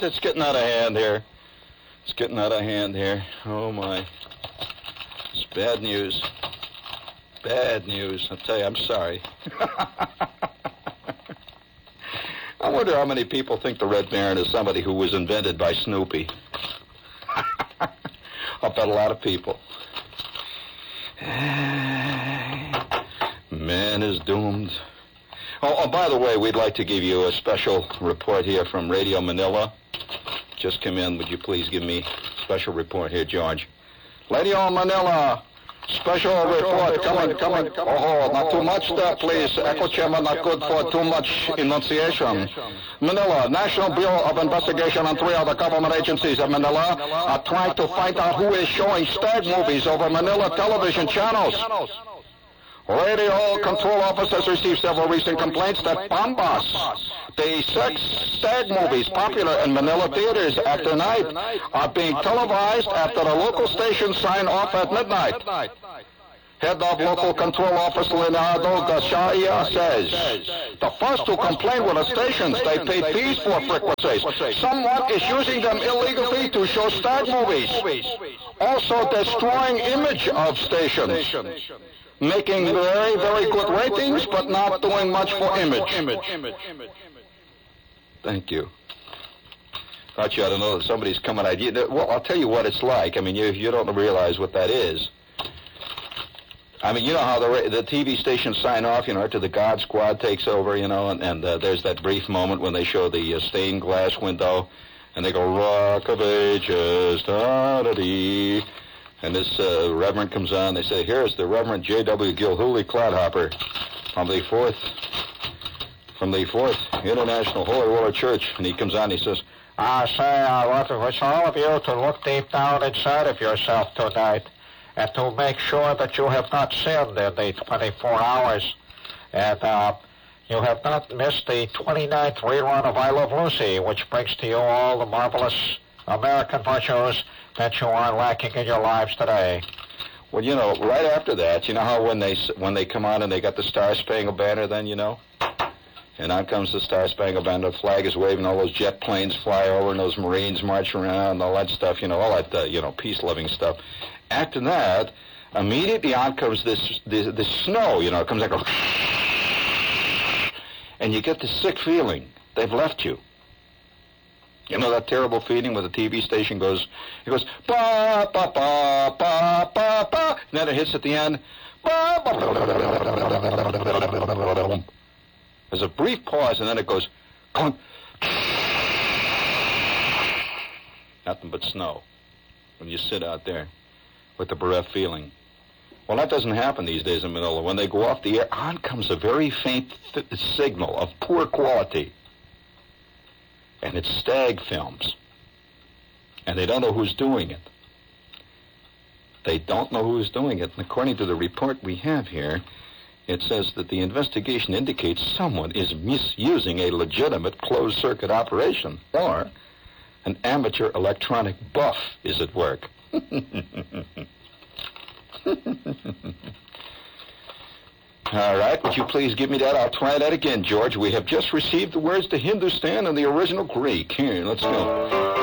it's getting out of hand here. It's getting out of hand here. Oh, my. It's bad news. Bad news. I'll tell you, I'm sorry. I wonder how many people think the Red Baron is somebody who was invented by Snoopy. I'll bet a lot of people. Man is doomed. Oh, by the way, we'd like to give you a special report here from Radio Manila. Just come in. Would you please give me a special report here, George? Radio Manila. Special report coming. Oh, not too much there, please. Echo chamber not good for too much enunciation. Manila, National Bureau of Investigation and 3 other government agencies in Manila are trying to find out who is showing stag movies over Manila television channels. Radio control officers received several recent complaints that Bombas, the sex stag movies popular in Manila theaters after night, are being televised after the local stations sign off at midnight. Head of Local Control Office Leonardo Gashaya says, the first to complain were the stations. They paid fees for frequencies. Someone is using them illegally to show stag movies. Also destroying image of stations. Making very, very good ratings, but not doing much for image. Thank you. Thought you ought to know that somebody's coming at you. Well, I'll tell you what it's like. I mean, you don't realize what that is. I mean, you know how the TV stations sign off, after the God Squad takes over, and there's that brief moment when they show the stained glass window, and they go, Rock of Ages, da-da-dee. And this reverend comes on. They say, here's the Reverend J.W. Gilhooly Clodhopper from the Fourth International Holy Roller Church. And he comes on. He says, I want to wish all of you to look deep down inside of yourself tonight and to make sure that you have not sinned in the 24 hours. And you have not missed the 29th rerun of I Love Lucy, which brings to you all the marvelous American virtues that you are lacking in your lives today. Well, right after that, how when they come on and they got the Star Spangled Banner then, and on comes the Star Spangled Banner, the flag is waving, all those jet planes fly over, and those Marines march around, all that stuff, all that, peace-loving stuff. After that, immediately on comes this snow, it comes like a... And you get this sick feeling. They've left you. You know that terrible feeling where the TV station goes, ba, ba, ba, ba, ba, ba, and then it hits at the end, ba, ba, ba, ba, ba, ba. There's a brief pause, and then it goes, clunk. Nothing but snow when you sit out there with the bereft feeling. Well, that doesn't happen these days in Manila. When they go off the air, on comes a very faint signal of poor quality. And it's stag films. And they don't know who's doing it. They don't know who's doing it. And according to the report we have here, it says that the investigation indicates someone is misusing a legitimate closed-circuit operation, or an amateur electronic buff is at work. All right, would you please give me that? I'll try that again, George. We have just received the words to Hindustan in the original Greek. Here, let's go.